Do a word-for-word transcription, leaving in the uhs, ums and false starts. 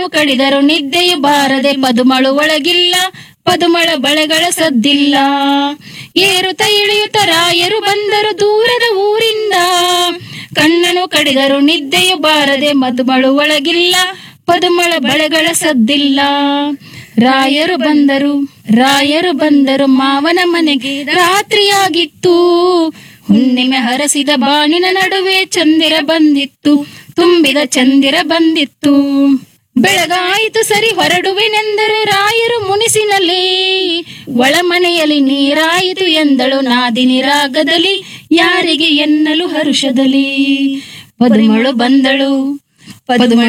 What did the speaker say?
ಕಡಿದರು ನಿದ್ದೆಯು ಬಾರದೆ ಪದುಮಳು ಒಳಗಿಲ್ಲ, ಪದುಮಳ ಬಳೆಗಳ ಸದ್ದಿಲ್ಲ. ಏರುತ್ತ ಇಳಿಯುತ್ತ ರಾಯರು ಬಂದರು ದೂರದ ಊರಿಂದ, ಕಣ್ಣನು ಕಡಿದರು ನಿದ್ದೆಯು ಬಾರದೆ ಮದುಮಳು ಒಳಗಿಲ್ಲ, ಪದುಮಳ ಬಳೆಗಳ ಸದ್ದಿಲ್ಲ. ರಾಯರು ಬಂದರು ರಾಯರು ಬಂದರು ಮಾವನ ಮನೆಗೆ, ರಾತ್ರಿಯಾಗಿತ್ತು. ಹುಣ್ಣಿಮೆ ಹರಸಿದ ಬಾಣಿನ ನಡುವೆ ಚಂದಿರ ಬಂದಿತ್ತು, ತುಂಬಿದ ಚಂದಿರ ಬಂದಿತ್ತು. ಬೆಳಗಾಯಿತು ಸರಿ ಹೊರಡುವೆನೆಂದರು ರಾಯರು ಮುನಿಸಿನಲ್ಲಿ, ಒಳಮನೆಯಲ್ಲಿ ನೀರಾಯಿತು ಎಂದಳು ನಾದಿನಿ ರಾಗದಲ್ಲಿ, ಯಾರಿಗೆ ಎನ್ನಲು ಹರುಷದಲ್ಲಿ. ಪದುಮಳು ಬಂದಳು ಪದುಮಳ